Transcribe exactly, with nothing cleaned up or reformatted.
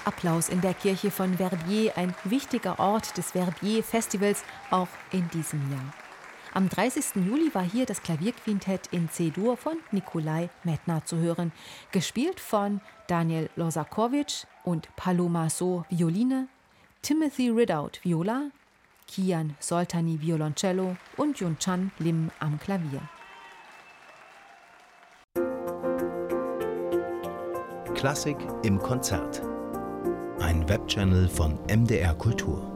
Applaus in der Kirche von Verbier, ein wichtiger Ort des Verbier-Festivals, auch in diesem Jahr. Am dreißigsten Juli war hier das Klavierquintett in C-Dur von Nikolai Medtner zu hören, gespielt von Daniel Losakovic und Paloma So Violine, Timothy Ridout Viola, Kian Soltani Violoncello und Yunchan Lim am Klavier. Klassik im Konzert. Ein Webchannel von M D R Kultur.